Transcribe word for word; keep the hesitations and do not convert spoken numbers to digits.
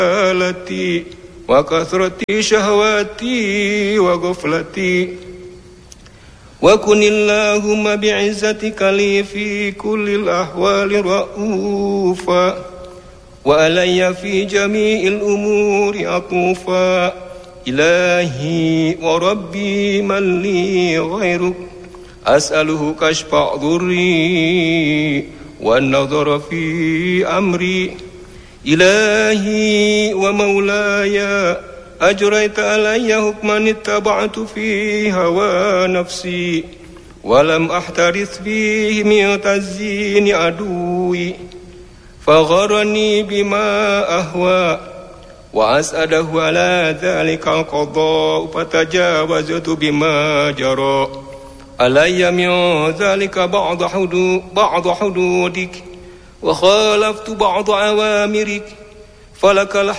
ضلالتي وكثرة شهواتي وغفلتي، وكن اللهم بعزتك لي في كل الأحوال رؤوفا، وعلي في جميع الأمور عطوفا. إلهي وربي من لي غيرك، أسأله كشف ضري والنظر في أمري. إلهي ومولاي أجريت علي حكما اتبعت فيه هوى نفسي، ولم أحترث فيه من تزيين عدوي، فغرني بما أهوى وأسأله على ذلك القضاء، فتجاوزت بما جرى علي من ذلك بعض حدود بعض حدودك، وخالفت بعض أوامرك، فلك الحمد